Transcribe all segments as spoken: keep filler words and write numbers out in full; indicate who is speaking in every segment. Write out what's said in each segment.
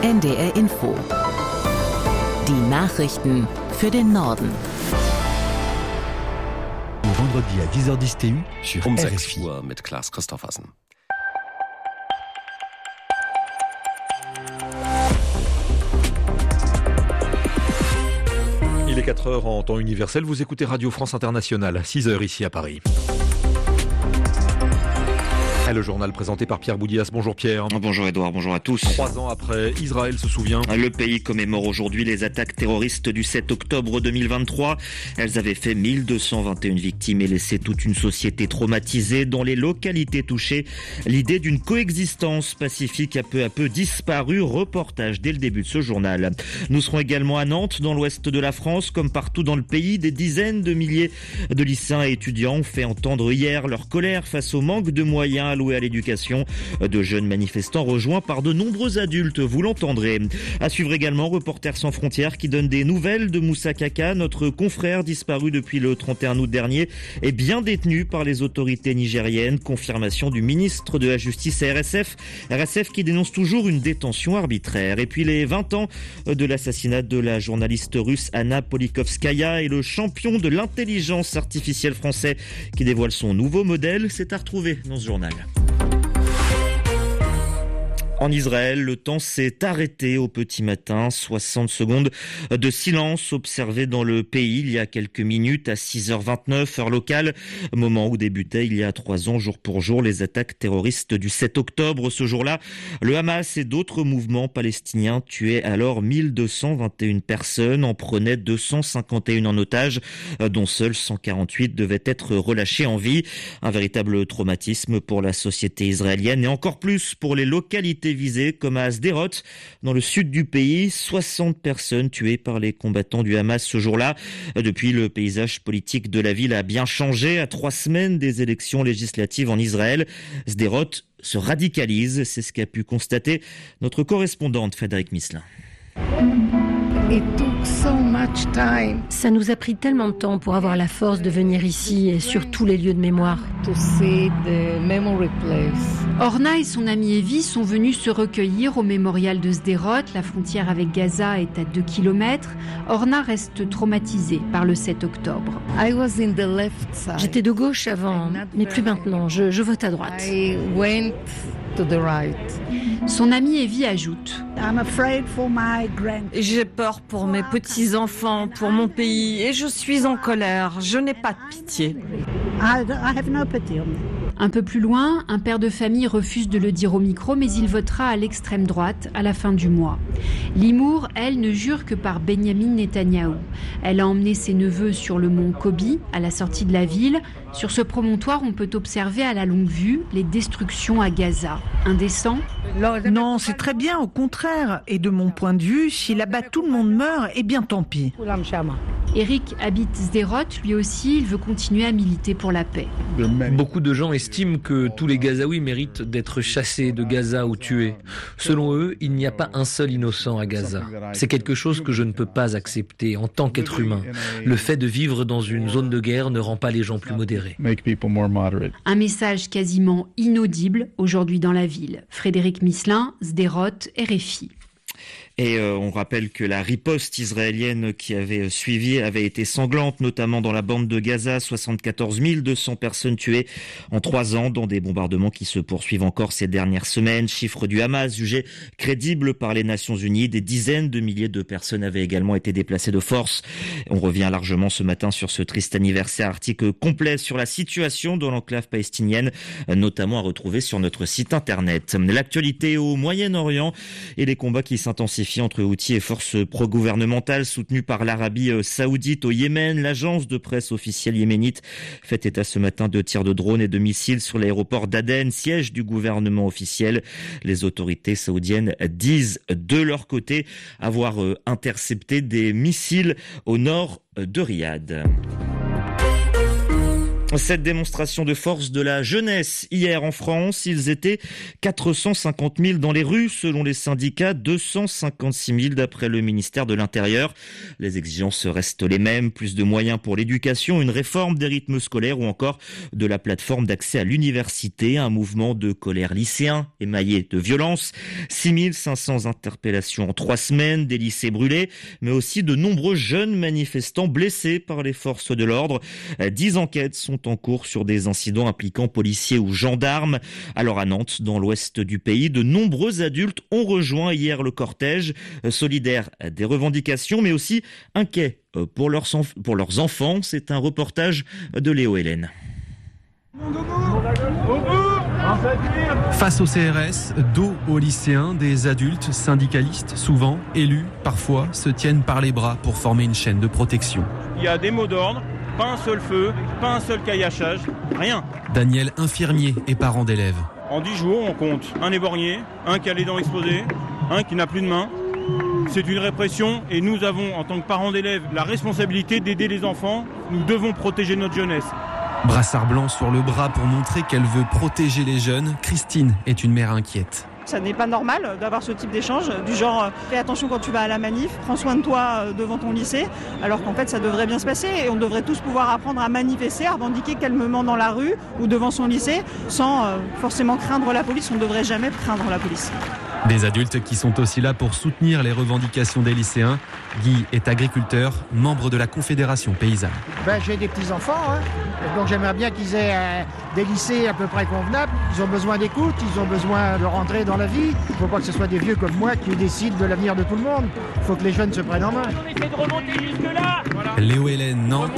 Speaker 1: N D R Info. Die Nachrichten für den Norden.
Speaker 2: Vendredi à dix heures dix T U sur
Speaker 3: um
Speaker 2: R F I.
Speaker 3: sechs Uhr mit Klaas Christoffersen.
Speaker 4: Il est quatre heures en temps universel, vous écoutez Radio France Internationale, six heures ici à Paris. Et le journal présenté par Pierre Boudias. Bonjour Pierre.
Speaker 5: Bonjour Edouard, bonjour à tous.
Speaker 4: Trois ans après, Israël se souvient.
Speaker 5: Le pays commémore aujourd'hui les attaques terroristes du sept octobre deux mille vingt-trois. Elles avaient fait mille deux cent vingt et une victimes et laissé toute une société traumatisée. Dans les localités touchées, l'idée d'une coexistence pacifique a peu à peu disparu. Reportage dès le début de ce journal. Nous serons également à Nantes, dans l'ouest de la France. Comme partout dans le pays, des dizaines de milliers de lycéens et étudiants ont fait entendre hier leur colère face au manque de moyens alloués à l'éducation. De jeunes manifestants rejoints par de nombreux adultes, vous l'entendrez. À suivre également Reporters sans frontières qui donne des nouvelles de Moussa Kaka, notre confrère disparu depuis le trente et un août dernier est bien détenu par les autorités nigériennes. Confirmation du ministre de la Justice à R S F. R S F qui dénonce toujours une détention arbitraire. Et puis les vingt ans de l'assassinat de la journaliste russe Anna Politkovskaya et le champion de l'intelligence artificielle français qui dévoile son nouveau modèle, c'est à retrouver dans ce journal. En Israël, le temps s'est arrêté au petit matin. soixante secondes de silence observées dans le pays il y a quelques minutes à six heures vingt-neuf, heure locale. Moment où débutaient il y a trois ans, jour pour jour, les attaques terroristes du sept octobre. Ce jour-là, le Hamas et d'autres mouvements palestiniens tuaient alors mille deux cent vingt et une personnes, en prenaient deux cent cinquante et un en otage, dont seuls cent quarante-huit devaient être relâchés en vie. Un véritable traumatisme pour la société israélienne et encore plus pour les localités visées comme à Sderot, dans le sud du pays. soixante personnes tuées par les combattants du Hamas ce jour-là. Depuis, le paysage politique de la ville a bien changé. À trois semaines des élections législatives en Israël, Sderot se radicalise. C'est ce qu'a pu constater notre correspondante Frédéric Misselin.
Speaker 6: It took so much time.
Speaker 7: Ça nous a pris tellement de temps pour avoir la force de venir ici et sur tous les lieux de mémoire.
Speaker 6: To see the memory place.
Speaker 8: Orna et son amie Evie sont venus se recueillir au mémorial de Sderot. La frontière avec Gaza est à deux kilomètres. Orna reste traumatisée par le sept octobre.
Speaker 6: I was in the left side.
Speaker 7: J'étais de gauche avant, mais plus maintenant. Je, je vote à droite.
Speaker 6: I went to the right.
Speaker 8: Son amie Evie ajoute:
Speaker 6: I'm afraid for my grand-
Speaker 9: J'ai peur pour mes petits-enfants, pour mon pays, et je suis en colère. Je n'ai pas de pitié.
Speaker 6: I, I have no pity on them.
Speaker 8: Un peu plus loin, un père de famille refuse de le dire au micro, mais il votera à l'extrême droite à la fin du mois. Limour, elle, ne jure que par Benyamin Netanyahou. Elle a emmené ses neveux sur le mont Kobi, à la sortie de la ville. Sur ce promontoire, on peut observer à la longue vue les destructions à Gaza. Indécent ?
Speaker 10: Non, c'est très bien, au contraire. Et de mon point de vue, si là-bas tout le monde meurt, eh bien tant pis.
Speaker 8: Eric habite Sderot, lui aussi, il veut continuer à militer pour la paix.
Speaker 11: Beaucoup de gens estiment que tous les Gazaouis méritent d'être chassés de Gaza ou tués. Selon eux, il n'y a pas un seul innocent à Gaza. C'est quelque chose que je ne peux pas accepter en tant qu'être humain. Le fait de vivre dans une zone de guerre ne rend pas les gens plus modérés.
Speaker 8: Un message quasiment inaudible aujourd'hui dans la ville. Frédéric Misselin, Sderot, R F I.
Speaker 5: Et euh, on rappelle que la riposte israélienne qui avait suivi avait été sanglante, notamment dans la bande de Gaza. soixante-quatorze mille deux cents personnes tuées en trois ans dans des bombardements qui se poursuivent encore ces dernières semaines. Chiffre du Hamas jugé crédible par les Nations Unies. Des dizaines de milliers de personnes avaient également été déplacées de force. On revient largement ce matin sur ce triste anniversaire. Article complet sur la situation dans l'enclave palestinienne, notamment à retrouver sur notre site internet. L'actualité au Moyen-Orient et les combats qui s'intensifient entre Houthis et forces pro-gouvernementales soutenues par l'Arabie saoudite au Yémen. L'agence de presse officielle yéménite fait état ce matin de tirs de drones et de missiles sur l'aéroport d'Aden, siège du gouvernement officiel. Les autorités saoudiennes disent de leur côté avoir intercepté des missiles au nord de Riyad. Cette démonstration de force de la jeunesse hier en France, ils étaient quatre cent cinquante mille dans les rues selon les syndicats, deux cent cinquante-six mille d'après le ministère de l'Intérieur. Les exigences restent les mêmes, plus de moyens pour l'éducation, une réforme des rythmes scolaires ou encore de la plateforme d'accès à l'université, un mouvement de colère lycéen émaillé de violence. six mille cinq cents interpellations en trois semaines, des lycées brûlés, mais aussi de nombreux jeunes manifestants blessés par les forces de l'ordre. Dix enquêtes sont en cours sur des incidents impliquant policiers ou gendarmes. Alors à Nantes, dans l'ouest du pays, de nombreux adultes ont rejoint hier le cortège, solidaires des revendications, mais aussi inquiets pour leurs, enf- pour leurs enfants. C'est un reportage de Léo Hélène.
Speaker 12: Face au C R S, dos aux lycéens, des adultes syndicalistes, souvent élus, parfois, se tiennent par les bras pour former une chaîne de protection.
Speaker 13: Il y a des mots d'ordre. Pas un seul feu, pas un seul caillachage, rien.
Speaker 12: Daniel, infirmier et parent d'élèves.
Speaker 13: En dix jours, on compte un éborgné, un qui a les dents exposées, un qui n'a plus de main. C'est une répression et nous avons, en tant que parents d'élèves, la responsabilité d'aider les enfants. Nous devons protéger notre jeunesse.
Speaker 12: Brassard blanc sur le bras pour montrer qu'elle veut protéger les jeunes, Christine est une mère inquiète.
Speaker 14: Ça n'est pas normal d'avoir ce type d'échange, du genre euh, fais attention quand tu vas à la manif, prends soin de toi euh, devant ton lycée, alors qu'en fait ça devrait bien se passer et on devrait tous pouvoir apprendre à manifester, à revendiquer calmement dans la rue ou devant son lycée sans euh, forcément craindre la police. On ne devrait jamais craindre la police.
Speaker 12: Des adultes qui sont aussi là pour soutenir les revendications des lycéens. Guy est agriculteur, membre de la Confédération paysanne.
Speaker 15: Ben, j'ai des petits-enfants, hein, donc j'aimerais bien qu'ils aient euh, des lycées à peu près convenables. Ils ont besoin d'écoute, ils ont besoin de rentrer dans la vie. Il ne faut pas que ce soit des vieux comme moi qui décident de l'avenir de tout le monde. Il faut que les jeunes se prennent en main.
Speaker 13: On essaie de remonter jusque-là. Voilà.
Speaker 12: Léo Hélène, Nantes,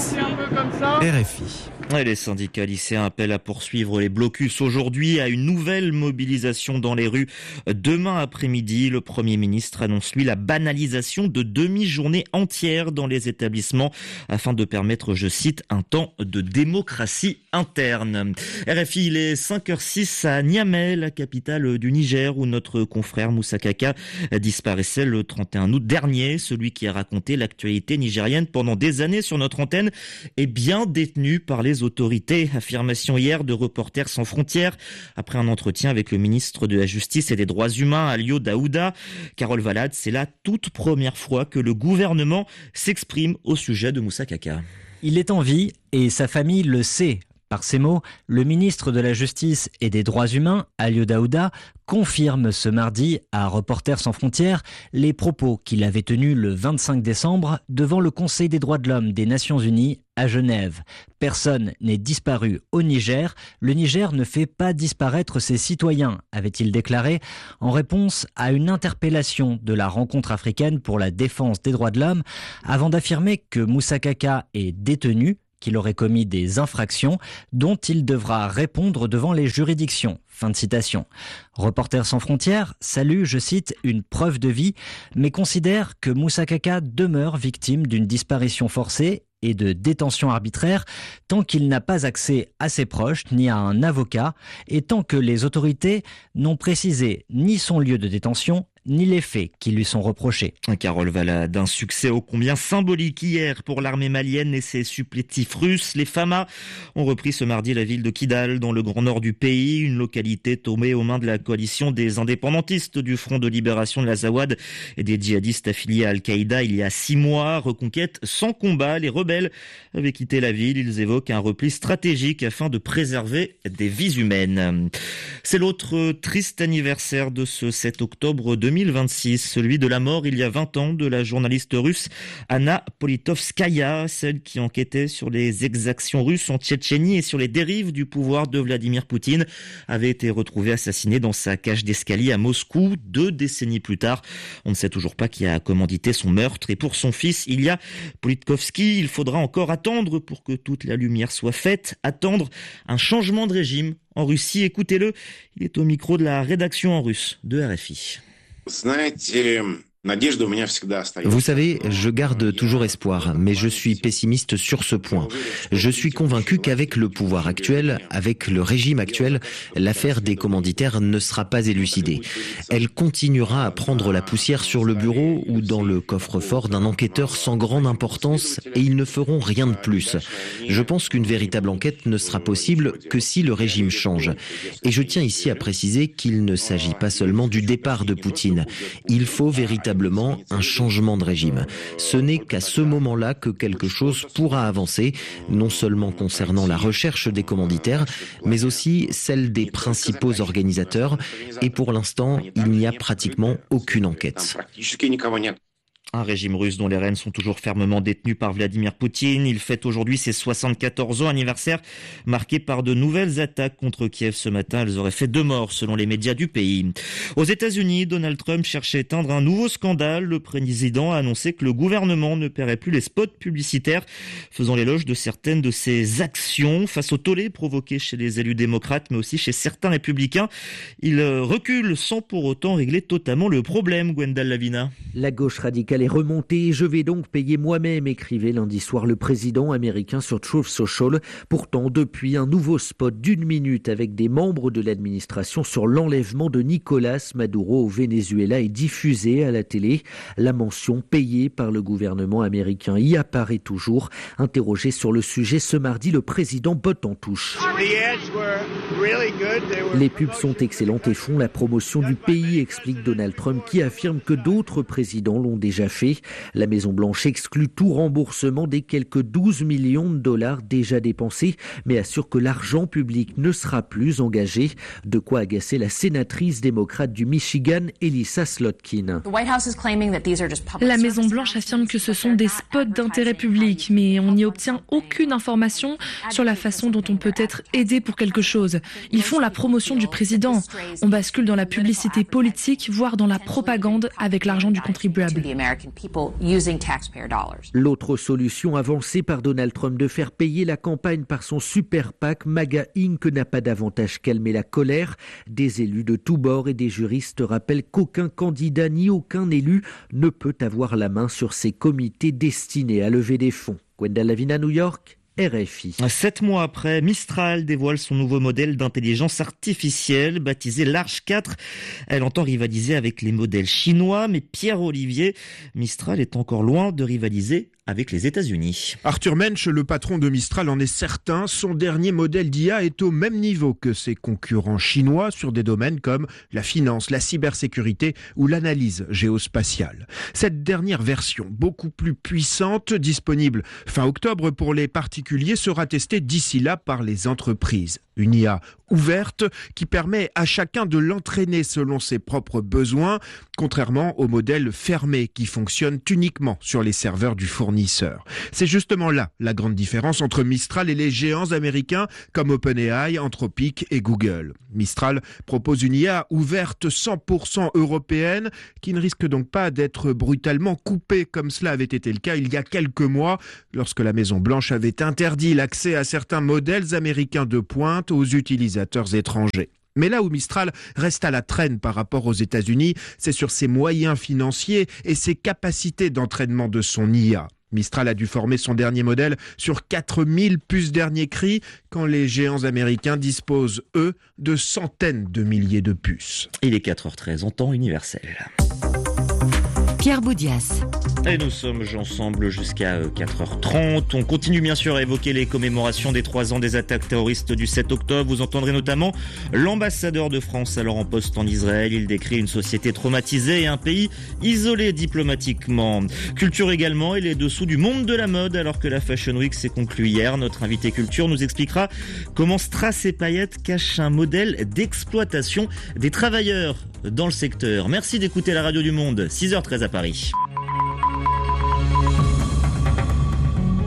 Speaker 12: R F I.
Speaker 5: Et les syndicats lycéens appellent à poursuivre les blocus aujourd'hui, à une nouvelle mobilisation dans les rues demain après-midi. Le Premier ministre annonce lui la banalisation de demi-journées entières dans les établissements afin de permettre, je cite, un temps de démocratie interne. R F I, il est cinq heures six à Niamey, la capitale du Niger, où notre confrère Moussa Kaka disparaissait le trente et un août dernier. Celui qui a raconté l'actualité nigérienne pendant des années sur notre antenne est bien détenu par les autorités. Affirmation hier de Reporters sans frontières après un entretien avec le ministre de la Justice et des Droits humains, Alio Daouda. Carole Valade, c'est la toute première fois que le gouvernement s'exprime au sujet de Moussa Kaka.
Speaker 16: Il est en vie et sa famille le sait. Par ces mots, le ministre de la Justice et des Droits humains, Alio Daouda, confirme ce mardi à Reporters sans frontières les propos qu'il avait tenus le vingt-cinq décembre devant le Conseil des droits de l'homme des Nations Unies à Genève. Personne n'est disparu au Niger. Le Niger ne fait pas disparaître ses citoyens, avait-il déclaré en réponse à une interpellation de la Rencontre africaine pour la défense des droits de l'homme, avant d'affirmer que Moussa Kaka est détenu, qu'il aurait commis des infractions dont il devra répondre devant les juridictions. Fin de citation. Reporters sans frontières salue, je cite, une preuve de vie, mais considère que Moussa Kaka demeure victime d'une disparition forcée et de détention arbitraire tant qu'il n'a pas accès à ses proches ni à un avocat et tant que les autorités n'ont précisé ni son lieu de détention ni les faits qui lui sont reprochés.
Speaker 5: Carole Valade, un succès ô combien symbolique hier pour l'armée malienne et ses supplétifs russes. Les Fama ont repris ce mardi la ville de Kidal dans le grand nord du pays, une localité tombée aux mains de la coalition des indépendantistes du Front de libération de l'Azawad et des djihadistes affiliés à Al-Qaïda il y a six mois. Reconquête sans combat, les rebelles avaient quitté la ville. Ils évoquent un repli stratégique afin de préserver des vies humaines. C'est l'autre triste anniversaire de ce sept octobre deux mille vingt-six, celui de la mort il y a vingt ans de la journaliste russe Anna Politkovskaya, celle qui enquêtait sur les exactions russes en Tchétchénie et sur les dérives du pouvoir de Vladimir Poutine, avait été retrouvée assassinée dans sa cage d'escalier à Moscou deux décennies plus tard. On ne sait toujours pas qui a commandité son meurtre et pour son fils Ilya Politkovski, il faudra encore attendre pour que toute la lumière soit faite, attendre un changement de régime en Russie. Écoutez-le, il est au micro de la rédaction en russe de R F I.
Speaker 17: Vous savez, je garde toujours espoir, mais je suis pessimiste sur ce point. Je suis convaincu qu'avec le pouvoir actuel, avec le régime actuel, l'affaire des commanditaires ne sera pas élucidée. Elle continuera à prendre la poussière sur le bureau ou dans le coffre-fort d'un enquêteur sans grande importance et ils ne feront rien de plus. Je pense qu'une véritable enquête ne sera possible que si le régime change. Et je tiens ici à préciser qu'il ne s'agit pas seulement du départ de Poutine. Il faut véritablement un changement de régime. Ce n'est qu'à ce moment-là que quelque chose pourra avancer, non seulement concernant la recherche des commanditaires, mais aussi celle des principaux organisateurs. Et pour l'instant, il n'y a pratiquement aucune enquête.
Speaker 5: Un régime russe dont les rênes sont toujours fermement détenus par Vladimir Poutine. Il fête aujourd'hui ses soixante-quatorze ans, anniversaire marqué par de nouvelles attaques contre Kiev ce matin. Elles auraient fait deux morts selon les médias du pays. Aux États-Unis, Donald Trump cherche à éteindre un nouveau scandale. Le président a annoncé que le gouvernement ne paierait plus les spots publicitaires, faisant l'éloge de certaines de ses actions face au tollé provoqué chez les élus démocrates, mais aussi chez certains républicains. Il recule sans pour autant régler totalement le problème, Gwendal Lavina.
Speaker 18: La gauche radicale est remontée, je vais donc payer moi-même, écrivait lundi soir le président américain sur Truth Social. Pourtant, depuis, un nouveau spot d'une minute avec des membres de l'administration sur l'enlèvement de Nicolas Maduro au Venezuela est diffusé à la télé. La mention payée par le gouvernement américain y apparaît toujours. Interrogé sur le sujet ce mardi, le président botte en touche. Les pubs sont excellentes et font la promotion du pays, explique Donald Trump, qui affirme que d'autres présidents l'ont déjà fait. La Maison-Blanche exclut tout remboursement des quelques douze millions de dollars déjà dépensés, mais assure que l'argent public ne sera plus engagé. De quoi agacer la sénatrice démocrate du Michigan, Elissa Slotkin.
Speaker 19: La Maison-Blanche affirme que ce sont des spots d'intérêt public, mais on n'y obtient aucune information sur la façon dont on peut être aidé pour quelque chose. Ils font la promotion du président. On bascule dans la publicité politique, voire dans la propagande avec l'argent du contribuable.
Speaker 18: L'autre solution avancée par Donald Trump de faire payer la campagne par son super PAC MAGA Incorporated n'a pas davantage calmé la colère. Des élus de tous bords et des juristes rappellent qu'aucun candidat ni aucun élu ne peut avoir la main sur ces comités destinés à lever des fonds. Gwendal Lavina, New York. R F I.
Speaker 5: Sept mois après, Mistral dévoile son nouveau modèle d'intelligence artificielle, baptisé Large quatre. Elle entend rivaliser avec les modèles chinois, mais Pierre Olivier, Mistral est encore loin de rivaliser avec les États-Unis.
Speaker 20: Arthur Mensch, le patron de Mistral, en est certain. Son dernier modèle d'I A est au même niveau que ses concurrents chinois sur des domaines comme la finance, la cybersécurité ou l'analyse géospatiale. Cette dernière version, beaucoup plus puissante, disponible fin octobre pour les particuliers, sera testée d'ici là par les entreprises. Une I A ouverte qui permet à chacun de l'entraîner selon ses propres besoins, contrairement au modèle fermé qui fonctionne uniquement sur les serveurs du fournisseur. C'est justement là la grande différence entre Mistral et les géants américains comme OpenAI, Anthropic et Google. Mistral propose une I A ouverte cent pour cent européenne qui ne risque donc pas d'être brutalement coupée comme cela avait été le cas il y a quelques mois lorsque la Maison-Blanche avait interdit l'accès à certains modèles américains de pointe aux utilisateurs étrangers. Mais là où Mistral reste à la traîne par rapport aux États-Unis, c'est sur ses moyens financiers et ses capacités d'entraînement de son I A. Mistral a dû former son dernier modèle sur quatre mille puces dernier cri, quand les géants américains disposent, eux, de centaines de milliers de puces.
Speaker 5: Il est quatre heures treize en temps universel.
Speaker 1: Pierre Boudias.
Speaker 5: Et nous sommes ensemble jusqu'à quatre heures trente. On continue bien sûr à évoquer les commémorations des trois ans des attaques terroristes du sept octobre. Vous entendrez notamment l'ambassadeur de France alors en poste en Israël. Il décrit une société traumatisée et un pays isolé diplomatiquement. Culture également et les dessous du monde de la mode alors que la Fashion Week s'est conclue hier. Notre invité culture nous expliquera comment Strass et Payet cachent un modèle d'exploitation des travailleurs dans le secteur. Merci d'écouter la radio du Monde, six heures treize à Paris.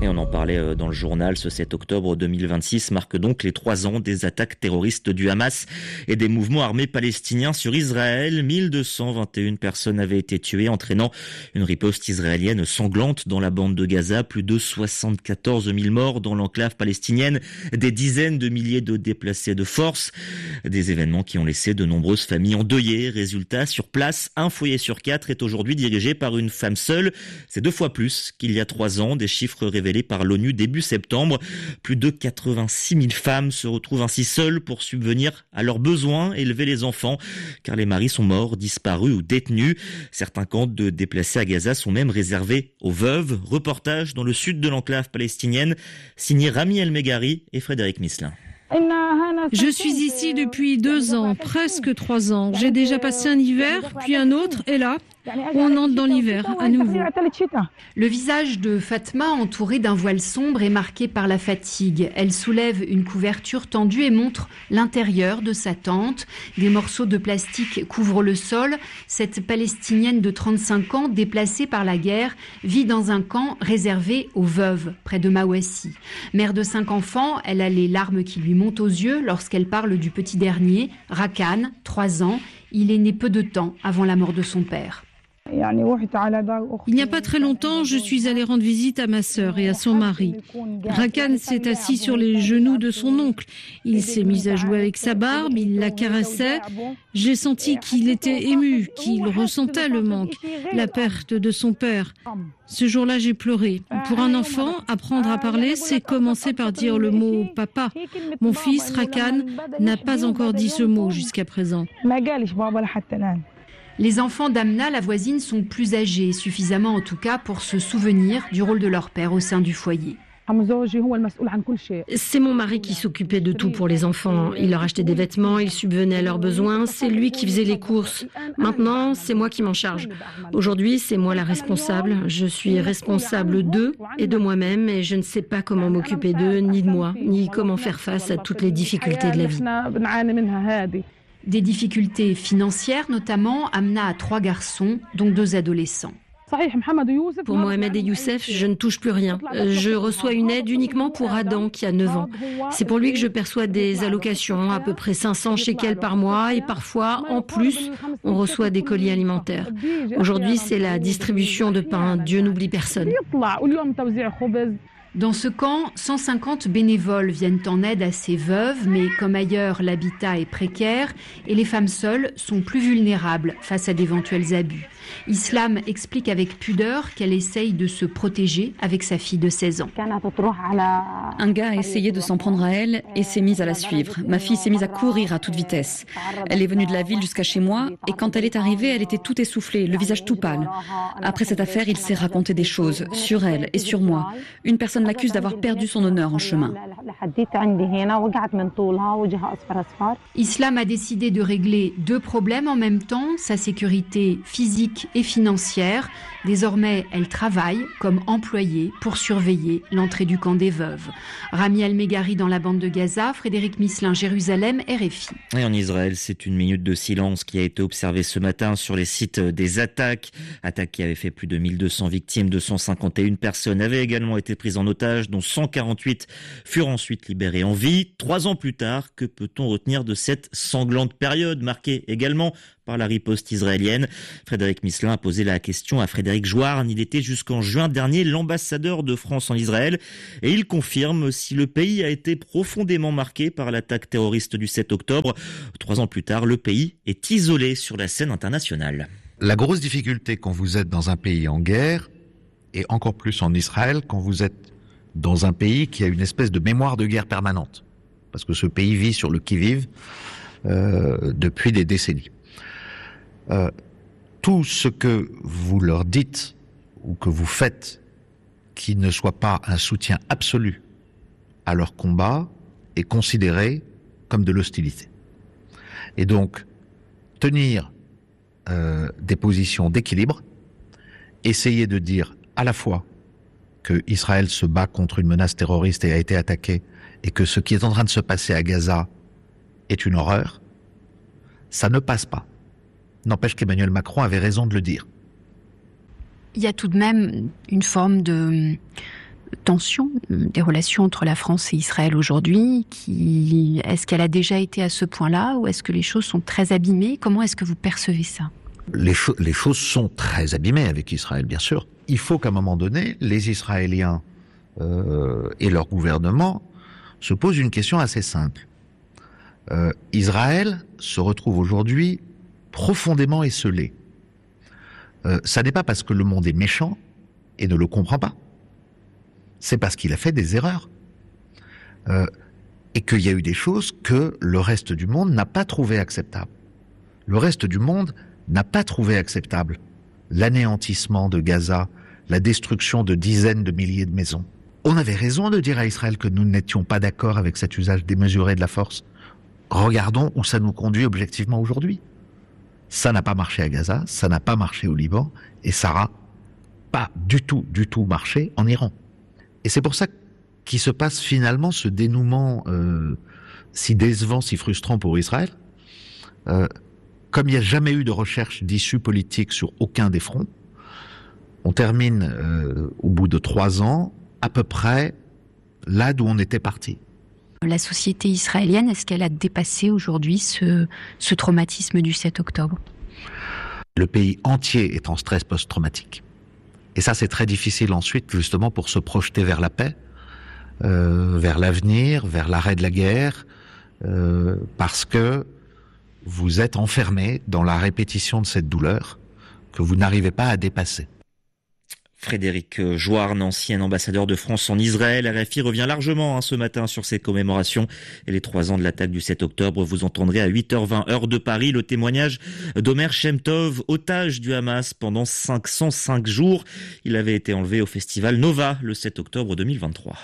Speaker 5: Et on en parlait dans le journal, ce sept octobre deux mille vingt-six marque donc les trois ans des attaques terroristes du Hamas et des mouvements armés palestiniens sur Israël. mille deux cent vingt et une personnes avaient été tuées, entraînant une riposte israélienne sanglante dans la bande de Gaza. Plus de soixante-quatorze mille morts dans l'enclave palestinienne, des dizaines de milliers de déplacés de force. Des événements qui ont laissé de nombreuses familles endeuillées. Résultat, sur place, un foyer sur quatre est aujourd'hui dirigé par une femme seule. C'est deux fois plus qu'il y a trois ans, des chiffres révélés par l'ONU début septembre. Plus de quatre-vingt-six mille femmes se retrouvent ainsi seules pour subvenir à leurs besoins, élever les enfants, car les maris sont morts, disparus ou détenus. Certains camps de déplacés à Gaza sont même réservés aux veuves. Reportage dans le sud de l'enclave palestinienne, signé Rami El Megari et Frédéric Misselin.
Speaker 21: Je suis ici depuis deux ans, presque trois ans. J'ai déjà passé un hiver, puis un autre, et là, on entre dans l'hiver à nouveau.
Speaker 8: Le visage de Fatma, entouré d'un voile sombre, est marqué par la fatigue. Elle soulève une couverture tendue et montre l'intérieur de sa tente. Des morceaux de plastique couvrent le sol. Cette Palestinienne de trente-cinq ans, déplacée par la guerre, vit dans un camp réservé aux veuves, près de Mawassi. Mère de cinq enfants, elle a les larmes qui lui montent aux yeux lorsqu'elle parle du petit dernier, Rakan, trois ans. Il est né peu de temps avant la mort de son père.
Speaker 21: Il n'y a pas très longtemps, je suis allée rendre visite à ma sœur et à son mari. Rakan s'est assis sur les genoux de son oncle. Il s'est mis à jouer avec sa barbe, il la caressait. J'ai senti qu'il était ému, qu'il ressentait le manque, la perte de son père. Ce jour-là, j'ai pleuré. Pour un enfant, apprendre à parler, c'est commencer par dire le mot « papa ». Mon fils, Rakan, n'a pas encore dit ce mot jusqu'à présent.
Speaker 8: Les enfants d'Amna, la voisine, sont plus âgés, suffisamment en tout cas pour se souvenir du rôle de leur père au sein du foyer.
Speaker 7: C'est mon mari qui s'occupait de tout pour les enfants. Il leur achetait des vêtements, il subvenait à leurs besoins, c'est lui qui faisait les courses. Maintenant, c'est moi qui m'en charge. Aujourd'hui, c'est moi la responsable. Je suis responsable d'eux et de moi-même et je ne sais pas comment m'occuper d'eux, ni de moi, ni comment faire face à toutes les difficultés de la vie.
Speaker 8: Des difficultés financières notamment. Amna a trois garçons, dont deux adolescents.
Speaker 7: Pour Mohamed et Youssef, je ne touche plus rien. Je reçois une aide uniquement pour Adam qui a neuf ans. C'est pour lui que je perçois des allocations, à peu près cinq cents shekels par mois et parfois, en plus, on reçoit des colis alimentaires. Aujourd'hui, c'est la distribution de pain. Dieu n'oublie personne.
Speaker 8: Dans ce camp, cent cinquante bénévoles viennent en aide à ces veuves, mais comme ailleurs, l'habitat est précaire et les femmes seules sont plus vulnérables face à d'éventuels abus. Islam explique avec pudeur qu'elle essaye de se protéger avec sa fille de seize ans.
Speaker 22: Un gars a essayé de s'en prendre à elle et s'est mis à la suivre. Ma fille s'est mise à courir à toute vitesse. Elle est venue de la ville jusqu'à chez moi et quand elle est arrivée, elle était toute essoufflée, le visage tout pâle. Après cette affaire, il s'est raconté des choses sur elle et sur moi. Une personne l'accuse d'avoir perdu son honneur en chemin.
Speaker 8: Islam a décidé de régler deux problèmes en même temps, sa sécurité physique et financière. Désormais, elle travaille comme employée pour surveiller l'entrée du camp des veuves. Rami El Megari dans la bande de Gaza, Frédéric Misselin, Jérusalem, R F I.
Speaker 5: Et en Israël, c'est une minute de silence qui a été observée ce matin sur les sites des attaques. Attaques qui avaient fait plus de mille deux cents victimes, deux cent cinquante et une personnes avaient également été prises en otage, dont cent quarante-huit furent ensuite libérées en vie. Trois ans plus tard, que peut-on retenir de cette sanglante période, marquée également par la riposte israélienne? Frédéric Misselin a posé la question à Frédéric Joarne. Il était jusqu'en juin dernier l'ambassadeur de France en Israël et il confirme si le pays a été profondément marqué par l'attaque terroriste du sept octobre. Trois ans plus tard, le pays est isolé sur la scène internationale.
Speaker 23: La grosse difficulté quand vous êtes dans un pays en guerre, et encore plus en Israël, quand vous êtes dans un pays qui a une espèce de mémoire de guerre permanente, parce que ce pays vit sur le qui-vive euh, depuis des décennies. Euh, tout ce que vous leur dites ou que vous faites qui ne soit pas un soutien absolu à leur combat est considéré comme de l'hostilité. Et donc, tenir euh, des positions d'équilibre, essayer de dire à la fois que Israël se bat contre une menace terroriste et a été attaqué, et que ce qui est en train de se passer à Gaza est une horreur, ça ne passe pas. N'empêche qu'Emmanuel Macron avait raison de le dire.
Speaker 8: Il y a tout de même une forme de, tension des relations entre la France et Israël aujourd'hui, qui, est-ce qu'elle a déjà été à ce point-là ou est-ce que les choses sont très abîmées? Comment est-ce que vous percevez ça?
Speaker 23: Les, cho- les choses sont très abîmées avec Israël, bien sûr. Il faut qu'à un moment donné, les Israéliens euh, et leur gouvernement se posent une question assez simple. Euh, Israël se retrouve aujourd'hui profondément esseulé. Euh, ça n'est pas parce que le monde est méchant et ne le comprend pas. C'est parce qu'il a fait des erreurs. Euh, et qu'il y a eu des choses que le reste du monde n'a pas trouvé acceptables. Le reste du monde n'a pas trouvé acceptable l'anéantissement de Gaza, la destruction de dizaines de milliers de maisons. On avait raison de dire à Israël que nous n'étions pas d'accord avec cet usage démesuré de la force. Regardons où ça nous conduit objectivement aujourd'hui. Ça n'a pas marché à Gaza, ça n'a pas marché au Liban, et ça n'a pas du tout, du tout marché en Iran. Et c'est pour ça qu'il se passe finalement ce dénouement euh, si décevant, si frustrant pour Israël. Euh, comme il n'y a jamais eu de recherche d'issue politique sur aucun des fronts, on termine euh, au bout de trois ans à peu près là d'où on était parti.
Speaker 8: La société israélienne, est-ce qu'elle a dépassé aujourd'hui ce, ce traumatisme du sept octobre?
Speaker 23: Le pays entier est en stress post-traumatique. Et ça, c'est très difficile ensuite, justement, pour se projeter vers la paix, euh, vers l'avenir, vers l'arrêt de la guerre, euh, parce que vous êtes enfermé dans la répétition de cette douleur que vous n'arrivez pas à dépasser.
Speaker 5: Frédéric Joarne, ancien ambassadeur de France en Israël, R F I revient largement hein, ce matin sur ces commémorations et les trois ans de l'attaque du sept octobre. Vous entendrez à huit heures vingt heure de Paris le témoignage d'Omer Shem Tov, otage du Hamas pendant cinq cent cinq jours. Il avait été enlevé au festival Nova le sept octobre deux mille vingt-trois.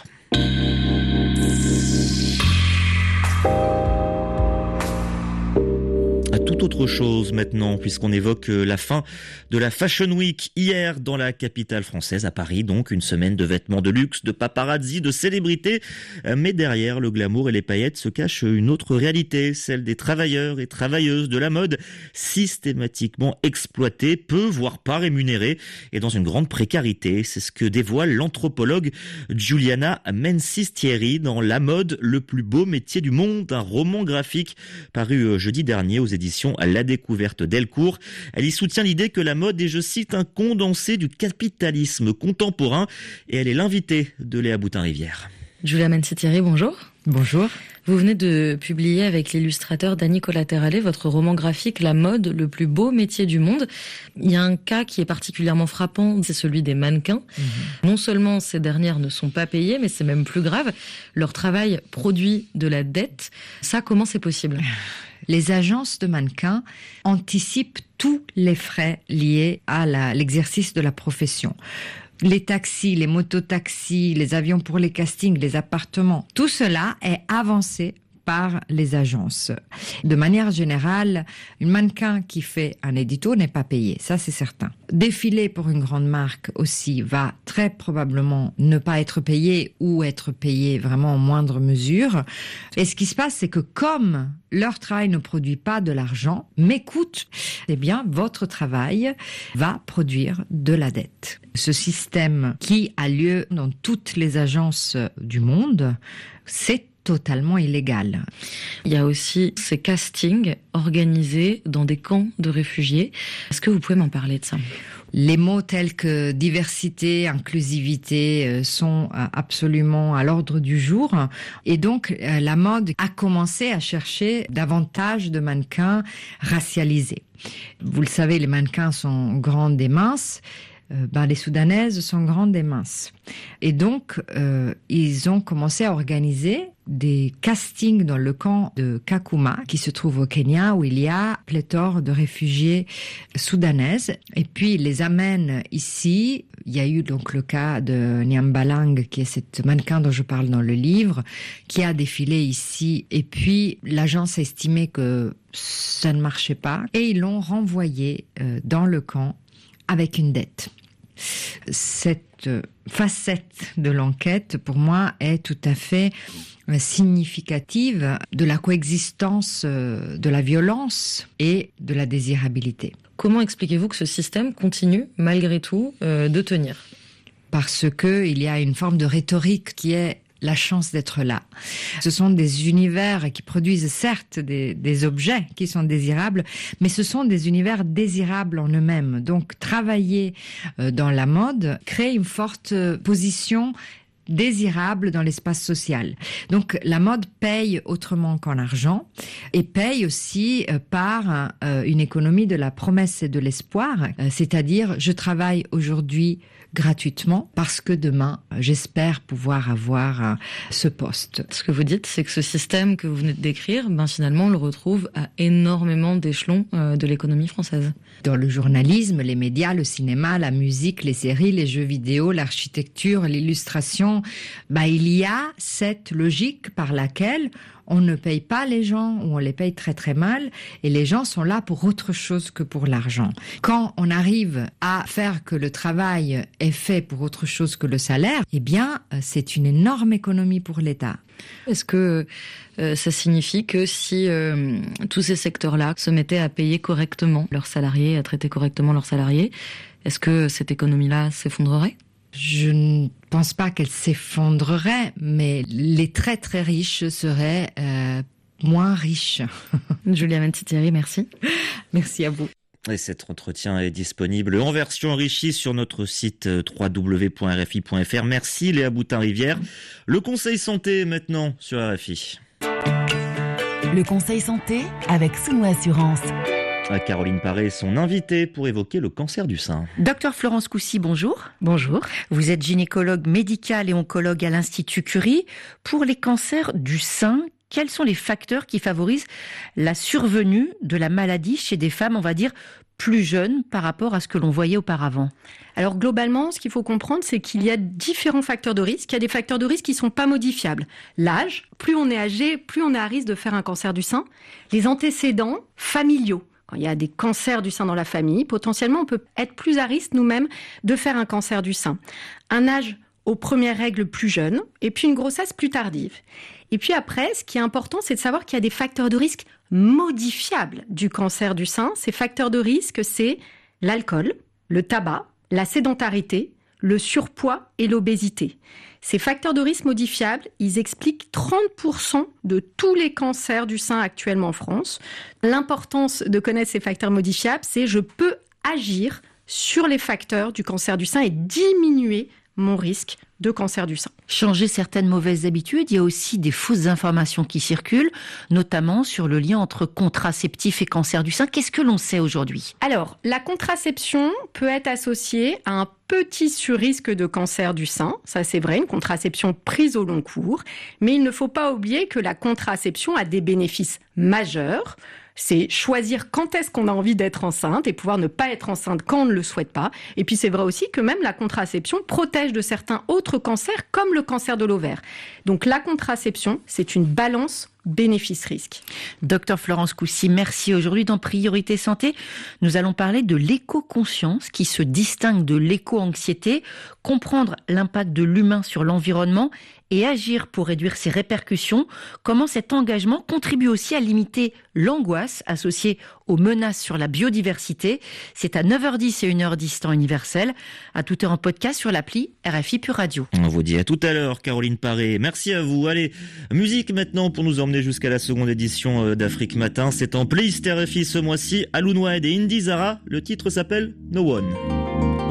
Speaker 5: Tout autre chose maintenant, puisqu'on évoque la fin de la Fashion Week hier dans la capitale française, à Paris. Donc une semaine de vêtements de luxe, de paparazzi, de célébrités. Mais derrière le glamour et les paillettes se cache une autre réalité, celle des travailleurs et travailleuses de la mode, systématiquement exploités, peu voire pas rémunérés, et dans une grande précarité. C'est ce que dévoile l'anthropologue Giuliana Menzies-Thierry dans La mode, le plus beau métier du monde, un roman graphique paru jeudi dernier aux éditions La Découverte Delcourt. Elle y soutient l'idée que la mode est, je cite, un condensé du capitalisme contemporain, et elle est l'invitée de Léa Boutin-Rivière.
Speaker 2: Giulia Menzies-Thierry, bonjour. Bonjour. Vous venez de publier avec l'illustrateur Dani Collaterale votre roman graphique La mode, le plus beau métier du monde. Il y a un cas qui est particulièrement frappant, c'est celui des mannequins. Mmh. Non seulement ces dernières ne sont pas payées, mais c'est même plus grave, leur travail produit de la dette. Ça, comment c'est possible ?
Speaker 3: Les agences de mannequins anticipent tous les frais liés à la, l'exercice de la profession. Les taxis, les mototaxis, les avions pour les castings, les appartements, tout cela est avancé par les agences. De manière générale, un mannequin qui fait un édito n'est pas payé, ça c'est certain. Défiler pour une grande marque aussi va très probablement ne pas être payé ou être payé vraiment en moindre mesure. Et ce qui se passe, c'est que comme leur travail ne produit pas de l'argent, mais coûte, eh bien votre travail va produire de la dette. Ce système qui a lieu dans toutes les agences du monde, c'est totalement illégal.
Speaker 2: Il y a aussi ces castings organisés dans des camps de réfugiés. Est-ce que vous pouvez m'en parler de ça ?
Speaker 3: Les mots tels que diversité, inclusivité sont absolument à l'ordre du jour. Et donc, la mode a commencé à chercher davantage de mannequins racialisés. Vous le savez, les mannequins sont grandes et minces. Euh, ben, les Soudanaises sont grandes et minces. Et donc, euh, ils ont commencé à organiser des castings dans le camp de Kakuma, qui se trouve au Kenya, où il y a pléthore de réfugiés soudanaises. Et puis, ils les amènent ici. Il y a eu donc le cas de Nyambalang, qui est cette mannequin dont je parle dans le livre, qui a défilé ici. Et puis, l'agence a estimé que ça ne marchait pas. Et ils l'ont renvoyé euh, dans le camp avec une dette. Cette facette de l'enquête, pour moi, est tout à fait significative de la coexistence de la violence et de la désirabilité.
Speaker 2: Comment expliquez-vous que ce système continue, malgré tout, euh, de tenir ?
Speaker 3: parce que il y a une forme de rhétorique qui est la chance d'être là. Ce sont des univers qui produisent certes des, des objets qui sont désirables, mais ce sont des univers désirables en eux-mêmes. Donc travailler dans la mode crée une forte position désirable dans l'espace social. Donc la mode paye autrement qu'en argent et paye aussi par une économie de la promesse et de l'espoir, c'est-à-dire je travaille aujourd'hui gratuitement parce que demain, j'espère pouvoir avoir ce poste.
Speaker 2: Ce que vous dites, c'est que ce système que vous venez de décrire, ben finalement, on le retrouve à énormément d'échelons de l'économie française.
Speaker 3: Dans le journalisme, les médias, le cinéma, la musique, les séries, les jeux vidéo, l'architecture, l'illustration, bah, il y a cette logique par laquelle on ne paye pas les gens ou on les paye très très mal et les gens sont là pour autre chose que pour l'argent. Quand on arrive à faire que le travail est fait pour autre chose que le salaire, eh bien, c'est une énorme économie pour l'État.
Speaker 2: Est-ce que euh, ça signifie que si euh, tous ces secteurs-là se mettaient à payer correctement leurs salariés, à traiter correctement leurs salariés, est-ce que cette économie-là s'effondrerait ?
Speaker 3: Je ne pense pas qu'elle s'effondrerait, mais les très très riches seraient euh, moins riches.
Speaker 2: Julia Mantitieri, merci.
Speaker 3: Merci à vous.
Speaker 5: Et cet entretien est disponible en version enrichie sur notre site w w w point r f i point f r. Merci Léa Boutin-Rivière. Le Conseil Santé maintenant sur R F I.
Speaker 1: Le Conseil Santé avec Souno Assurance.
Speaker 5: Caroline Paré est son invitée pour évoquer le cancer du sein.
Speaker 4: Docteur Florence Coucy, bonjour.
Speaker 2: Bonjour.
Speaker 4: Vous êtes gynécologue médicale et oncologue à l'Institut Curie. Pour les cancers du sein, quels sont les facteurs qui favorisent la survenue de la maladie chez des femmes, on va dire, plus jeunes par rapport à ce que l'on voyait auparavant?
Speaker 7: Alors globalement, ce qu'il faut comprendre, c'est qu'il y a différents facteurs de risque. Il y a des facteurs de risque qui ne sont pas modifiables. L'âge, plus on est âgé, plus on est à risque de faire un cancer du sein. Les antécédents familiaux. Quand il y a des cancers du sein dans la famille, potentiellement, on peut être plus à risque nous-mêmes de faire un cancer du sein. Un âge aux premières règles plus jeune, et puis une grossesse plus tardive. Et puis après, ce qui est important, c'est de savoir qu'il y a des facteurs de risque modifiables du cancer du sein. Ces facteurs de risque, c'est l'alcool, le tabac, la sédentarité, le surpoids et l'obésité. Ces facteurs de risque modifiables, ils expliquent trente pour cent de tous les cancers du sein actuellement en France. L'importance de connaître ces facteurs modifiables, c'est je peux agir sur les facteurs du cancer du sein et diminuer mon risque de cancer du sein.
Speaker 4: Changer certaines mauvaises habitudes, il y a aussi des fausses informations qui circulent, notamment sur le lien entre contraceptif et cancer du sein. Qu'est-ce que l'on sait aujourd'hui?
Speaker 7: Alors, la contraception peut être associée à un petit surrisque de cancer du sein, ça c'est vrai, une contraception prise au long cours, mais il ne faut pas oublier que la contraception a des bénéfices majeurs. C'est choisir quand est-ce qu'on a envie d'être enceinte et pouvoir ne pas être enceinte quand on ne le souhaite pas. Et puis c'est vrai aussi que même la contraception protège de certains autres cancers comme le cancer de l'ovaire. Donc la contraception, c'est une balance bénéfice-risque.
Speaker 4: Docteur Florence Coucy, merci. Aujourd'hui dans Priorité Santé, nous allons parler de l'éco-conscience qui se distingue de l'éco-anxiété, comprendre l'impact de l'humain sur l'environnement et agir pour réduire ses répercussions. Comment cet engagement contribue aussi à limiter l'angoisse associée aux menaces sur la biodiversité. C'est à neuf heures dix et une heure dix temps universel. À toute heure en podcast sur l'appli R F I Pure Radio.
Speaker 5: On vous dit à tout à l'heure, Caroline Paré. Merci à vous. Allez, musique maintenant pour nous emmener jusqu'à la seconde édition d'Afrique Matin. C'est en playlist R F I ce mois-ci. Alun Wade et Indy Zara. Le titre s'appelle No One.